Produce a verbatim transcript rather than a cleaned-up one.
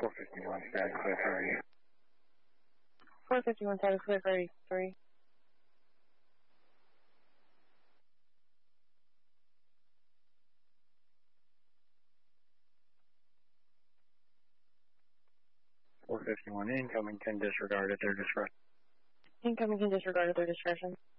four fifty-one status clear for you. four fifty-one status clear for eighty-three. four fifty-one incoming can disregard at their discretion. Incoming can disregard at their discretion.